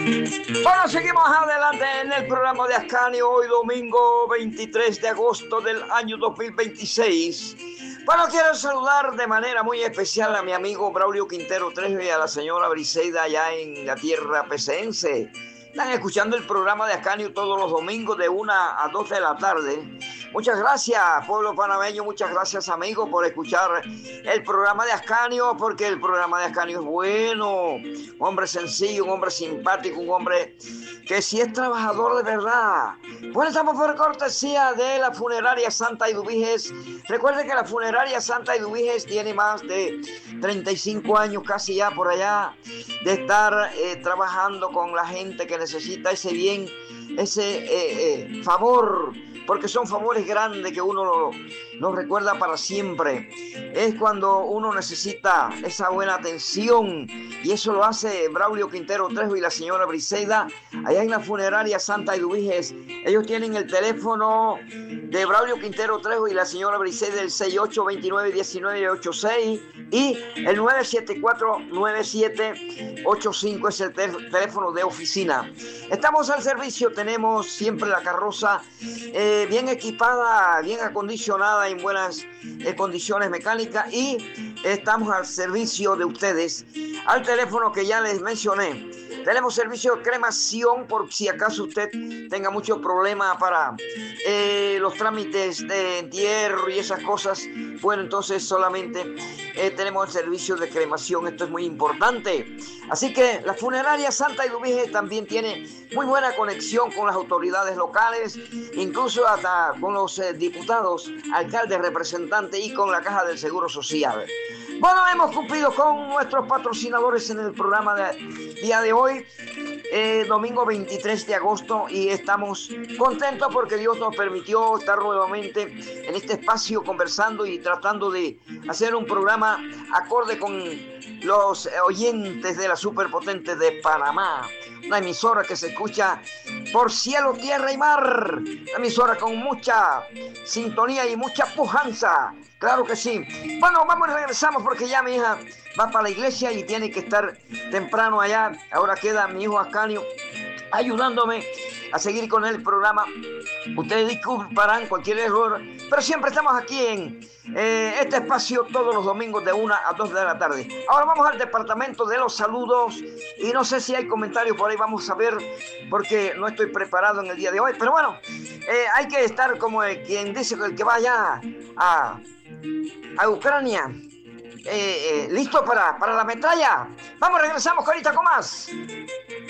Bueno, seguimos adelante en el programa de Ascanio, hoy domingo 23 de agosto del año 2026. Bueno, quiero saludar de manera muy especial a mi amigo Braulio Quintero Trejo y a la señora Briseida allá en la tierra pecense. Están escuchando el programa de Ascanio todos los domingos de 1 a 2 de la tarde. Muchas gracias, pueblo panameño, muchas gracias, amigos, por escuchar el programa de Ascanio, porque el programa de Ascanio es bueno. Un hombre sencillo, un hombre simpático, un hombre que sí es trabajador de verdad. Bueno, estamos por cortesía de la funeraria Santa Eduviges. Recuerden que la funeraria Santa Eduviges tiene más de 35 años casi ya por allá de estar trabajando con la gente que necesita ese bien, ese favor, porque son favores grandes que uno nos recuerda para siempre. Es cuando uno necesita esa buena atención, y eso lo hace Braulio Quintero Trejo y la señora Briseida allá en la funeraria Santa Eduviges. Ellos tienen el teléfono de Braulio Quintero Trejo y la señora Briseida, el 6829-1986 y el 974-9785 es el teléfono de oficina. Estamos al servicio, tenemos siempre la carroza bien equipada, bien acondicionada, en buenas condiciones mecánicas, y estamos al servicio de ustedes al teléfono que ya les mencioné. Tenemos servicio de cremación por si acaso usted tenga mucho problema para los trámites de entierro y esas cosas. Bueno, entonces solamente tenemos el servicio de cremación. Esto es muy importante. Así que la funeraria Santa Eduviges también tiene muy buena conexión con las autoridades locales, incluso hasta con los diputados, alcaldes, representantes y con la Caja del Seguro Social. Bueno, hemos cumplido con nuestros patrocinadores en el programa del día de hoy, domingo 23 de agosto, y estamos contentos porque Dios nos permitió estar nuevamente en este espacio conversando y tratando de hacer un programa acorde con los oyentes de la superpotente de Panamá. Una emisora que se escucha por cielo, tierra y mar. Una emisora con mucha sintonía y mucha pujanza. Claro que sí. Bueno, vamos y regresamos porque ya mi hija va para la iglesia y tiene que estar temprano allá. Ahora queda mi hijo Ascanio ayudándome a seguir con el programa. Ustedes disculparán cualquier error, pero siempre estamos aquí en este espacio todos los domingos de 1 a 2 de la tarde. Ahora vamos al departamento de los saludos y no sé si hay comentarios por ahí, vamos a ver, porque no estoy preparado en el día de hoy, pero bueno, hay que estar como quien dice, el que vaya a Ucrania, listo para la metralla. Vamos, regresamos ahorita con más.